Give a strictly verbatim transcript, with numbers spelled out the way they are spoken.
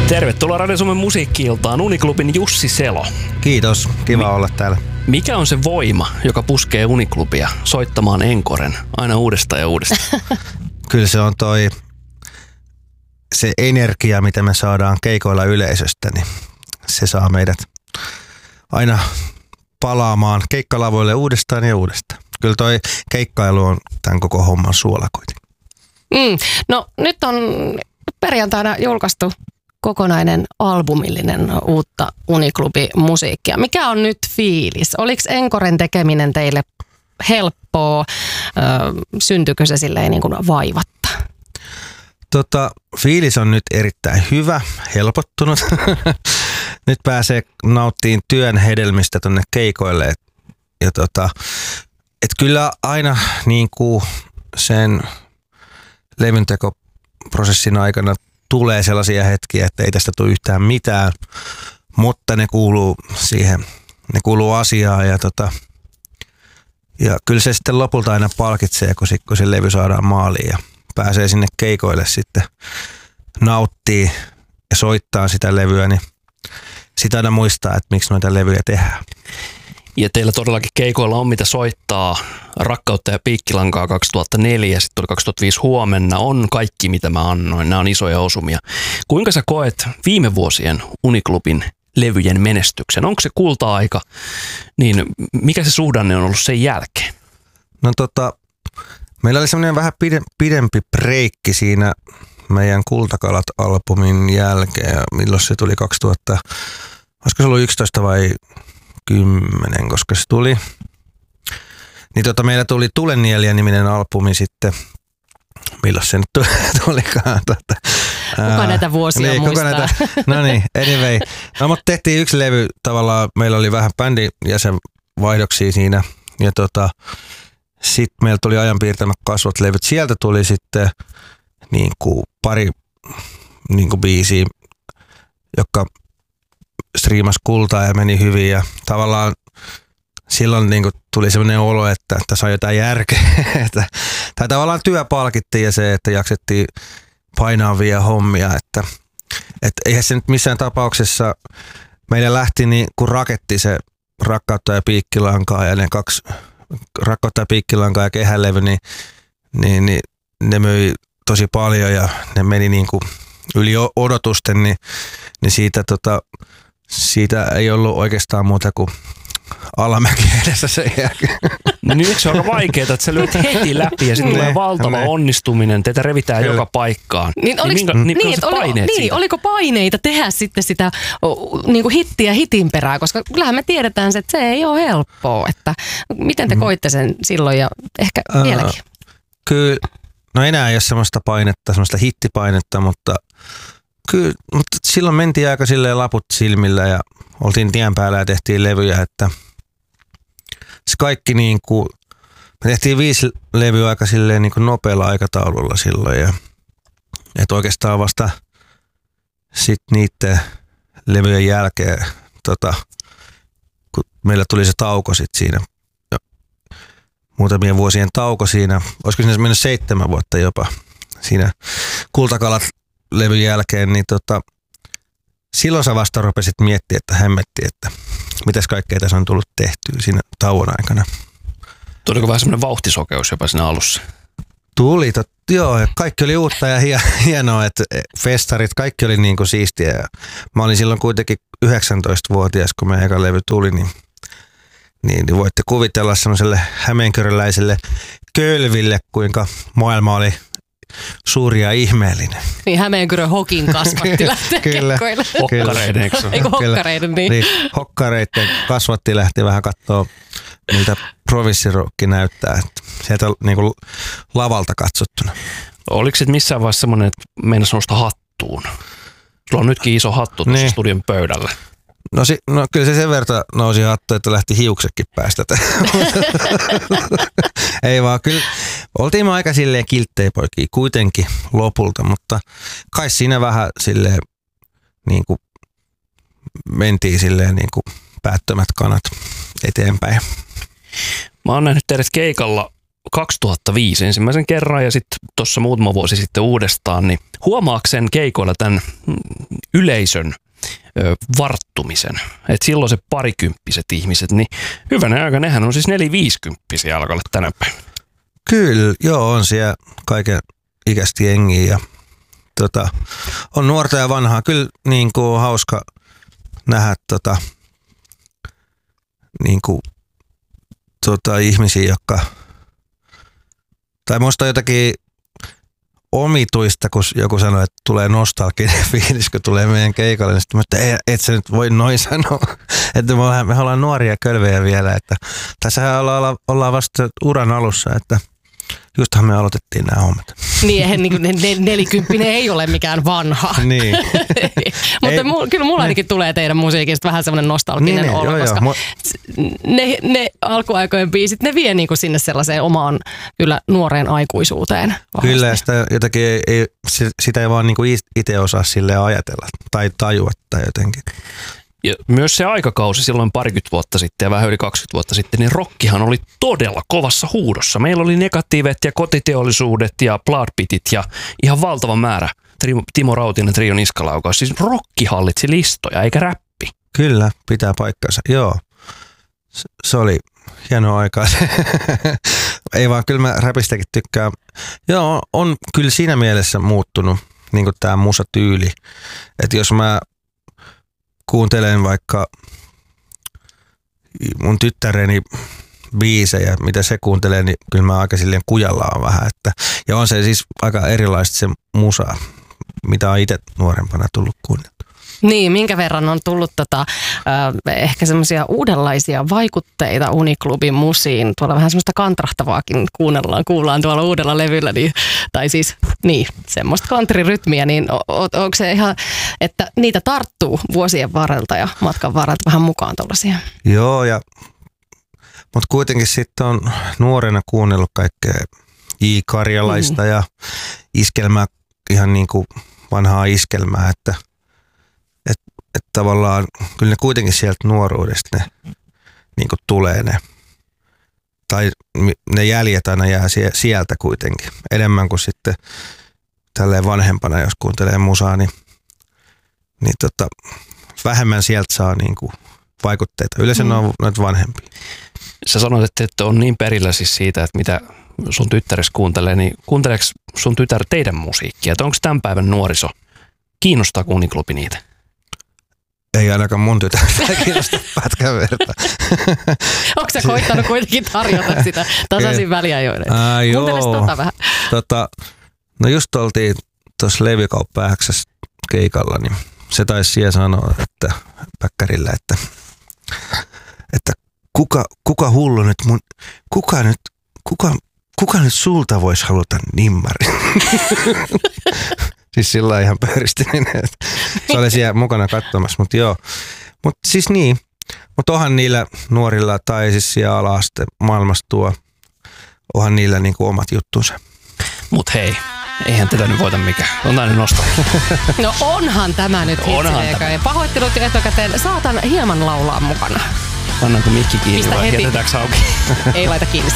Tervetuloa Radio Suomen musiikki-iltaan, Uniklubin Jussi Selo. Kiitos, kiva Mi- olla täällä. Mikä on se voima, joka puskee Uniklubia soittamaan enkoren aina uudestaan ja uudestaan? Kyllä se on toi se energia, mitä me saadaan keikoilla yleisöstä, niin se saa meidät aina palaamaan keikkalavoille uudestaan ja uudestaan. Kyllä toi keikkailu on tämän koko homman suola kuitenkin. Mm, no nyt on perjantaina julkaistu kokonainen albumillinen uutta Uniklubi-musiikkia. Mikä on nyt fiilis? Oliko enkoren tekeminen teille helppoa? Ö, syntyykö se silleen niin kuin vaivatta? Tota, fiilis on nyt erittäin hyvä, helpottunut. Nyt pääsee nauttiin työn hedelmistä tonne keikoille. Ja tota, et kyllä aina niin kuin sen levyntekoprosessin aikana tulee sellaisia hetkiä, että ei tästä tule yhtään mitään, mutta ne kuuluu siihen, ne kuuluu asiaan ja, tota, ja kyllä se sitten lopulta aina palkitsee, kun, kun se levy saadaan maaliin ja pääsee sinne keikoille sitten nauttii ja soittaa sitä levyä, niin sitä aina muistaa, että miksi noita levyjä tehdään. Ja teillä todellakin keikoilla on mitä soittaa. Rakkautta ja piikkilankaa kaksituhattaneljä, sitten tuli kaksituhattaviisi Huomenna, on kaikki mitä mä annoin. Nämä on isoja osumia. Kuinka sä koet viime vuosien Uniklubin levyjen menestyksen? Onko se kulta-aika? Niin mikä se suhdanne on ollut sen jälkeen? No tota, meillä oli semmoinen vähän pide, pidempi breikki siinä meidän Kultakalat-albumin jälkeen. Milloin se tuli kaksituhatta? Olisiko se ollut yksitoista vai kymmenen, koska se tuli. Niin tota, meillä tuli Tulenielijä-niminen albumi sitten. Milloin se nyt tulikaan? Tota, kuka ää, näitä vuosia niin, muistaa? Näitä, no niin, anyway. No, mutta tehtiin yksi levy tavallaan. Meillä oli vähän bändin jäsenvaihdoksia siinä. Ja tota, sitten meillä tuli Ajan piirtämät kasvot levyt. Sieltä tuli sitten niin kuin pari niin kuin biisiä, jotka striimas kultaa ja meni hyvin ja tavallaan silloin niin kuin tuli sellainen olo, että tässä on jotain järkeä. Tai tavallaan työ palkittiin ja se, että jaksettiin painavia hommia, että, että eihän se nyt missään tapauksessa meillä lähti niin kuin raketti se Rakkautta ja piikkilankaa ja ne kaksi Rakkautta ja piikkilankaa ja Kehälevy, niin, niin, niin ne myi tosi paljon ja ne meni niin kuin yli odotusten, niin, niin siitä tota Siitä ei ollut oikeastaan muuta kuin alamäki edessä sen jälkeen. Niin eikö se on aika vaikeaa, että sä lyöt heti läpi ja sitten tulee valtava ne. onnistuminen, teitä revitään Kyllä. joka paikkaan. Niin, oliks, niin, minkä, niin, oli, paineet niin oliko paineita tehdä sitten sitä niin kuin hittiä hitin perään, koska kyllähän me tiedetään, että se ei ole helppoa. Että miten te mm. koitte sen silloin ja ehkä äh, vieläkin? Kyllä, no enää ei ole semmoista painetta, semmoista hittipainetta, mutta kyllä, mutta silloin mentiin aika silleen laput silmillä ja oltiin tien päällä ja tehtiin levyjä, että se kaikki niin kuin, me tehtiin viisi levyä aika silleen niin kuin nopealla aikataululla silloin ja että oikeastaan vasta sitten niiden levyjen jälkeen, tota, kun meillä tuli se tauko sitten siinä, muutamien vuosien tauko siinä, olisiko siinä mennyt seitsemän vuotta jopa siinä Kultakalat levyn jälkeen, niin tota, silloin sä vasta rupesit miettimään, että hämmetti, että mitäs kaikkea tässä on tullut tehtyä siinä tauon aikana. Tuliko vähän semmoinen vauhtisokeus jopa siinä alussa? Tuli, tot, joo, kaikki oli uutta ja hienoa, että festarit, kaikki oli niin kuin siistiä. Ja mä olin silloin kuitenkin yhdeksäntoistavuotias, kun meidän eka levy tuli, niin, niin, niin voitte kuvitella semmoiselle hämeenkyröläiselle kölville, kuinka maailma oli suuri ja ihmeellinen. Niin Hämeenkyrön hokin kasvatti lähtee kekkoille. Hokkareiden, eikö se? Eikö hokkareiden, niin. niin. Hokkareiden kasvatti lähti vähän katsoa, miltä provinssirokki näyttää. Että sieltä niin kuin lavalta katsottuna. Oliko se missään vaiheessa semmoinen, että meinasi nousta hattuun? Sulla on nytkin iso hattu tuossa niin. studion pöydällä. No, si, no kyllä se sen verran nousi hattu, että lähti hiuksetkin päästä. Ei vaan, kyllä oltiin me aika silleen kilttejä poikia kuitenkin lopulta, mutta kai siinä vähän silleen niin kuin mentiin silleen niin kuin päättömät kanat eteenpäin. Mä oon nähnyt teidät keikalla kaksituhattaviisi ensimmäisen kerran ja sitten tuossa muutama vuosi sitten uudestaan, niin huomaaksen keikoilla tämän yleisön ö, varttumisen. Että silloin se parikymppiset ihmiset, niin hyvänä aika, nehän on siis neliviisikymppisiä alkaa tänä päivänä. Kyllä, joo, on siellä kaiken ikäistä jengiä ja tota, on nuorta ja vanhaa. Kyllä niin kuin hauska nähdä tota, niin kuin, tota, ihmisiä, jotka tai musta jotakin omituista, kun joku sanoi, että tulee nostalginen fiilis, kun tulee meidän keikalle, niin sitten että ei, et sä nyt voi noin sanoa, että me ollaan, me ollaan nuoria kölvejä vielä, että tässähän ollaan, ollaan vasta uran alussa, että justhan me aloitettiin nämä hommat. Niin, eihän niin nel, nelikymppinen ei ole mikään vanha. Niin. Mutta mul, kyllä mulla ainakin tulee teidän musiikista vähän semmoinen nostalginen niin, olo, joo, koska joo. ne, ne alkuaikojen biisit, ne vie niinku sinne sellaiseen omaan kyllä nuoreen aikuisuuteen. Vahvasti. Kyllä, sitä jotakin ei, ei, sitä ei vaan niinku itse osaa silleen ajatella tai tajua tai jotenkin. Ja myös se aikakausi silloin parikymmentä vuotta sitten ja vähän yli kaksikymmentä vuotta sitten, niin rockihan oli todella kovassa huudossa. Meillä oli Negatiivet ja Kotiteollisuudet ja Bloodbeatit ja ihan valtava määrä. Timo Rautinen Trio niskalaukaus. Siis rocki hallitsi listoja eikä räppi. Kyllä, pitää paikkansa. Joo, se oli hienoa aikaa. Ei vaan, kyllä mä räpistäkin tykkään. Joo, on kyllä siinä mielessä muuttunut niin kuin tää musatyyli. Että jos mä kuuntelen vaikka mun tyttäreni biisejä, mitä se kuuntelee, niin kyllä mä aika silleen kujallaan vähän. Että, ja on se siis aika erilaista se musa, mitä on itse nuorempana tullut kuunneltua. Niin, minkä verran on tullut tota, äh, ehkä semmoisia uudenlaisia vaikutteita Uniklubin musiin. Tuolla vähän semmoista kantrahtavaakin kuunnellaan, kuullaan tuolla uudella levyllä. Niin, tai siis niin, semmoista country-rytmiä, niin on, onko se ihan, että niitä tarttuu vuosien varrelta ja matkan varrelta vähän mukaan tuollaisia? Joo, ja, mutta kuitenkin sitten on nuorena kuunnellut kaikkea J. Karjalaista mm. ja iskelmää, ihan niin kuin vanhaa iskelmää, että Että et tavallaan kyllä ne kuitenkin sieltä nuoruudesta ne niin kuin tulee ne. Tai ne jäljet aina jää sieltä kuitenkin. Enemmän kuin sitten tälleen vanhempana, jos kuuntelee musaa, niin, niin tota, vähemmän sieltä saa niin kuin vaikutteita. Yleensä mm. ne on noita vanhempia. Sä sanoit, että on niin perillä siis siitä, että mitä sun tyttäres kuuntelee, niin kuunteleeko sun tytär teidän musiikkia? Että onko tämän päivän nuoriso? Kiinnostaako Uniklubi niitä? Ei ainakaan mun tytärtä kiinnosta pätkän verta. Onko sä koittanut kuitenkin tarjota sitä tasaisin väliajoille? Kuuntelis tota vähän. Tota, no just oltiin tuossa Levykauppa X:ssä keikalla, niin se taisi siellä sanoa, että päkkärillä, että, että kuka, kuka hullu nyt mun, kuka nyt, kuka, kuka nyt sulta voisi haluta nimmarin? Siis sillä lailla ihan pöyristyneen, että se oli siellä mukana katsomassa, mutta joo. Mutta siis niin, mutta onhan niillä nuorilla tai siis siellä ala-aste maailmassa tuo, onhan niillä niinku omat juttunsa. Mut hei, eihän tätä nyt voita mikään. On tää nyt nostaa. No onhan tämä nyt hitsi. Pahoittelut jo etukäteen. Saatan hieman laulaa mukana. Annanko mikki kiinni Pistä vai heti. jätetäänkö auki? Ei laita kiinni.